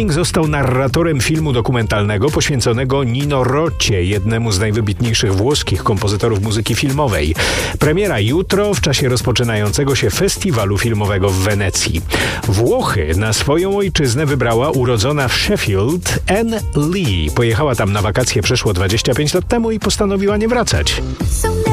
Sterling został narratorem filmu dokumentalnego poświęconego Nino Roccie, jednemu z najwybitniejszych włoskich kompozytorów muzyki filmowej. Premiera jutro w czasie rozpoczynającego się festiwalu filmowego w Wenecji. Włochy na swoją ojczyznę wybrała urodzona w Sheffield Anne Lee. Pojechała tam na wakacje przeszło 25 lat temu i postanowiła nie wracać.